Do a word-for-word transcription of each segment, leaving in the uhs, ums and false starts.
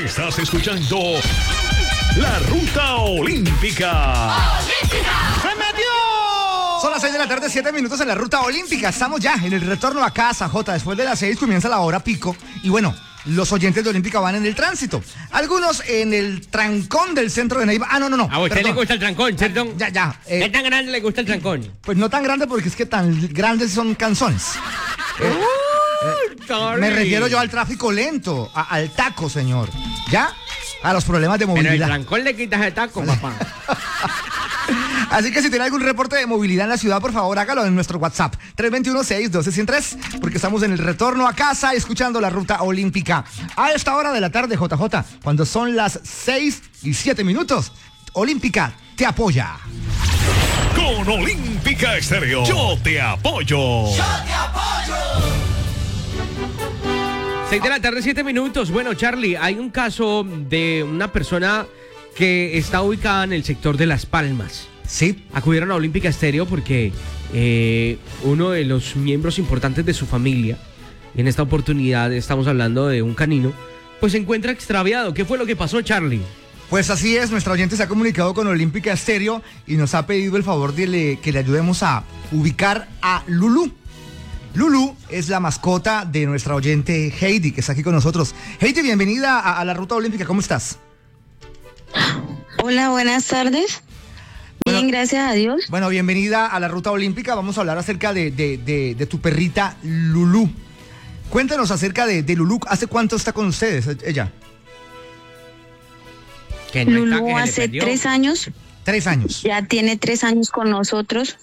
Estás escuchando La Ruta Olímpica. ¡Se metió! Son las seis de la tarde, siete minutos en la Ruta Olímpica. Estamos ya en el retorno a casa, Jota. Después de las seis comienza la hora pico. Y bueno, los oyentes de Olímpica van en el tránsito. Algunos en el trancón del centro de Neiva. Ah, no, no, no. A usted perdón. le gusta el trancón, ¿cierto? Ya, ya. ¿Qué Eh, tan grande le gusta el trancón? pues no tan grande porque es que tan grandes son canzones. Eh, Sorry. me refiero yo al tráfico lento, a- al taco, señor. ¿Ya? A los problemas de Pero el movilidad. trancón le quitas el taco, papá. Así que si tiene algún reporte de movilidad en la ciudad, por favor hágalo en nuestro WhatsApp tres dos uno, seis uno dos, uno cero tres, porque estamos en el retorno a casa escuchando la Ruta Olímpica. A esta hora de la tarde, J J, cuando son las seis y siete minutos, Olímpica te apoya. Con Olímpica Estéreo, yo te apoyo. seis de la tarde, siete minutos. Bueno, Charlie, hay un caso de una persona que está ubicada en el sector de Las Palmas. Sí. Acudieron a Olímpica Estéreo porque eh, uno de los miembros importantes de su familia, y en esta oportunidad estamos hablando de un canino, pues se encuentra extraviado. ¿Qué fue lo que pasó, Charlie? Pues así es, nuestra oyente se ha comunicado con Olímpica Estéreo y nos ha pedido el favor de le- que le ayudemos a ubicar a Lulú. Lulú es la mascota de nuestra oyente Heidi, que está aquí con nosotros. Heidi, bienvenida a, a la Ruta Olímpica, ¿cómo estás? Hola, buenas tardes. Bueno. Bien, gracias a Dios. Bueno, bienvenida a la Ruta Olímpica. Vamos a hablar acerca de, de- de- de tu perrita Lulú. Cuéntanos acerca de, de Lulú. ¿Hace cuánto está con ustedes ella? Que no está, que Lulú se le hace perdió. tres años, Tres años. ya tiene tres años con nosotros.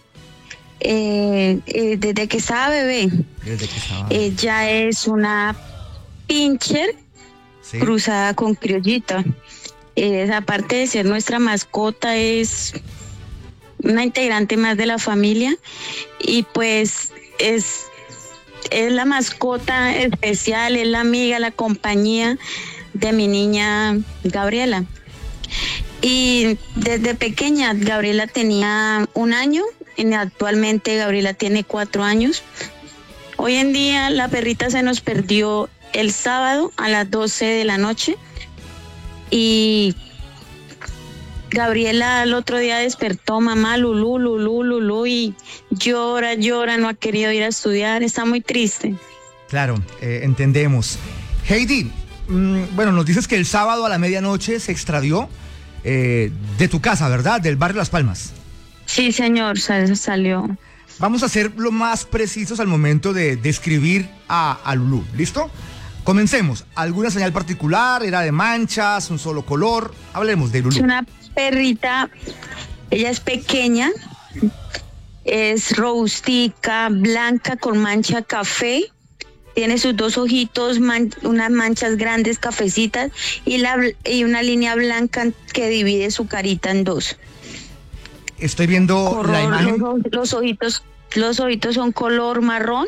Eh, eh, desde que estaba bebé, Desde que estaba. ella es una pincher Sí. cruzada con criollita. Eh, aparte de ser nuestra mascota, es una integrante más de la familia y pues es, es la mascota especial, es la amiga, la compañía de mi niña Gabriela. Y desde pequeña Gabriela tenía un año, y actualmente Gabriela tiene cuatro años. Hoy en día la perrita se nos perdió el sábado a las doce de la noche y Gabriela al otro día despertó, mamá, Lulú, Lulú, Lulú, y llora, llora, no ha querido ir a estudiar, está muy triste. Claro, eh, entendemos. Heidi, mm, bueno, nos dices que el sábado a la medianoche se extravió eh, de tu casa, ¿verdad? Del barrio Las Palmas. Sí, señor, sal- salió. Vamos a ser lo más precisos al momento de describir a, a Lulú. ¿Listo? Comencemos. ¿Alguna señal particular? ¿Era de manchas? ¿Un solo color? Hablemos de Es Lulú. una perrita, ella es pequeña, es robustica, blanca con mancha café, tiene sus dos ojitos, man- unas manchas grandes cafecitas y, la, bl- y una línea blanca que divide su carita en dos. Estoy viendo la Color- imagen. los, los ojitos, los ojitos son color marrón.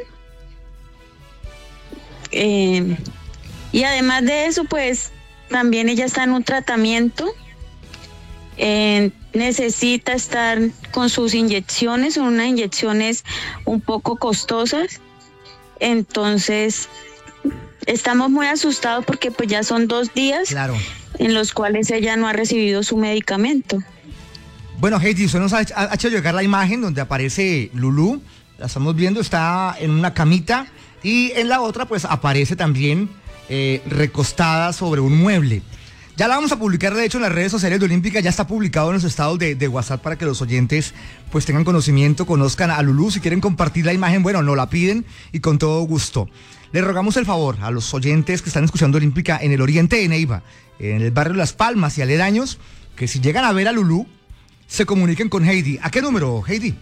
Eh, y además de eso, pues también ella está en un tratamiento. Eh, necesita estar con sus inyecciones, son unas inyecciones un poco costosas. Entonces, estamos muy asustados porque pues ya son dos días Claro. en los cuales ella no ha recibido su medicamento. Bueno, Heidi, usted nos ha hecho, ha hecho llegar la imagen donde aparece Lulú. La estamos viendo, está en una camita. Y en la otra, pues aparece también eh, recostada sobre un mueble. Ya la vamos a publicar, de hecho, en las redes sociales de Olímpica. Ya está publicado en los estados de, de WhatsApp para que los oyentes pues tengan conocimiento, conozcan a Lulú. Si quieren compartir la imagen, bueno, nos la piden y con todo gusto. Le rogamos el favor a los oyentes que están escuchando Olímpica en el oriente de Neiva, en el barrio Las Palmas y aledaños, que si llegan a ver a Lulú, se comuniquen con Heidi. ¿A qué número, Heidi?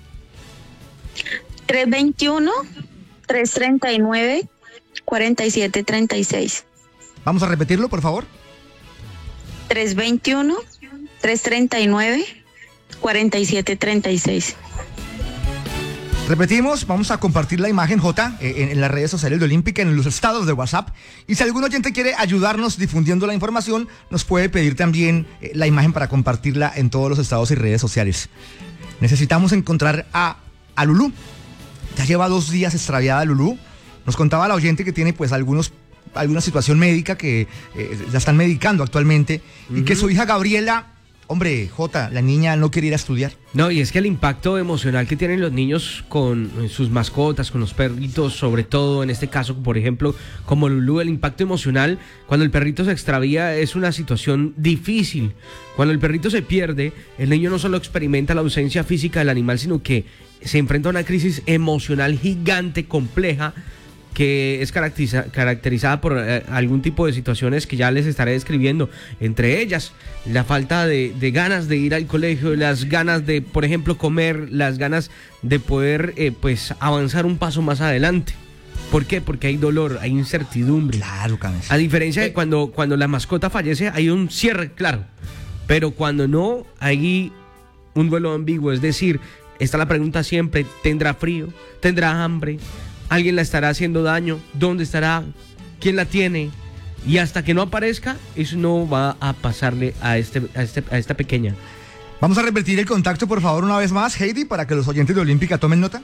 tres veintiuno, tres treinta y nueve, cuarenta y siete treinta y seis. Vamos a repetirlo, por favor. tres veintiuno, tres treinta y nueve, cuarenta y siete treinta y seis. Repetimos, vamos a compartir la imagen, J, eh, en, en las redes sociales de Olímpica, en los estados de WhatsApp. Y si algún oyente quiere ayudarnos difundiendo la información, nos puede pedir también eh, la imagen para compartirla en todos los estados y redes sociales. Necesitamos encontrar a, a Lulú. Ya lleva dos días extraviada Lulú. Nos contaba la oyente que tiene pues algunos alguna situación médica que eh, la están medicando actualmente, uh-huh. y que su hija Gabriela, hombre, Jota, la niña no quiere ir a estudiar. No, y es que el impacto emocional que tienen los niños con sus mascotas, con los perritos, sobre todo en este caso, por ejemplo, como Lulú, el impacto emocional cuando el perrito se extravía es una situación difícil. Cuando el perrito se pierde, el niño no solo experimenta la ausencia física del animal, sino que se enfrenta a una crisis emocional gigante, compleja, que es caracteriza, caracterizada por eh, algún tipo de situaciones que ya les estaré describiendo, entre ellas la falta de, de ganas de ir al colegio, las ganas de, por ejemplo, comer, las ganas de poder eh, pues avanzar un paso más adelante. ¿Por qué? Porque hay dolor, hay incertidumbre. Claro, cabeza. A diferencia de cuando, cuando la mascota fallece, hay un cierre, claro, pero cuando no, hay un duelo ambiguo, es decir, está la pregunta siempre: ¿tendrá frío? ¿Tendrá hambre? ¿Alguien la estará haciendo daño? ¿Dónde estará? ¿Quién la tiene? Y hasta que no aparezca, eso no va a pasarle a, este, a, este, a esta pequeña. Vamos a repetir el contacto, por favor, una vez más, Heidi, para que los oyentes de Olímpica tomen nota.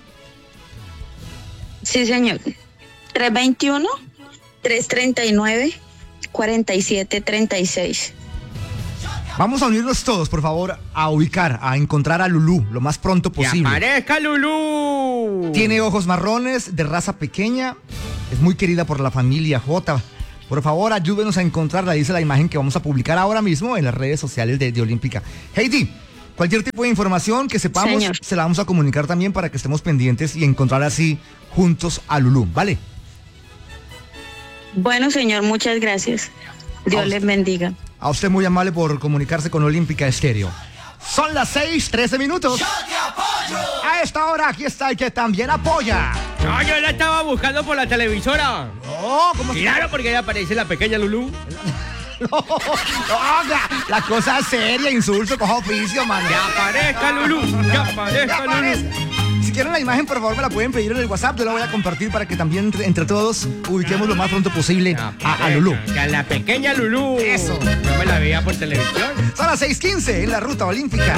Sí, señor. tres veintiuno, tres treinta y nueve, cuarenta y siete treinta y seis. Vamos a unirnos todos, por favor, a ubicar, a encontrar a Lulú lo más pronto posible. ¡Que aparezca Lulú! Tiene ojos marrones, de raza pequeña, es muy querida por la familia Jota. Por favor, ayúdenos a encontrarla, dice la imagen que vamos a publicar ahora mismo en las redes sociales de, de Olímpica. Heidi, cualquier tipo de información que sepamos, Señor. se la vamos a comunicar también para que estemos pendientes y encontrar así juntos a Lulú, ¿vale? Bueno, señor, muchas gracias. Dios les bendiga. A usted muy amable por comunicarse con Olímpica Estéreo. Son las seis, trece minutos. ¡Yo te apoyo! A esta hora aquí está el que también apoya. No, yo la estaba buscando por la televisora. No, ¿cómo se Claro, porque ahí aparece la pequeña Lulú. No, no, la, la cosa es seria, insulto, coja oficio, man. ¡Que aparezca Lulú! ¡Que aparezca Lulú! Si quieren la imagen, por favor, me la pueden pedir en el WhatsApp. Yo la voy a compartir para que también entre, entre todos ubiquemos lo más pronto posible a, a Lulú. Que a la pequeña Lulú. Eso. Yo me la veía por televisión. Son las seis quince en la Ruta Olímpica.